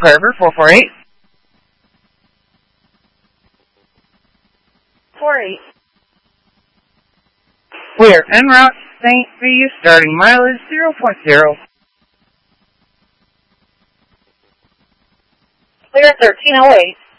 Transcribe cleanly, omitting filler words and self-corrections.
Carver, 448. 48. We are en route to St. V, starting mileage 0.0. Clear 1308.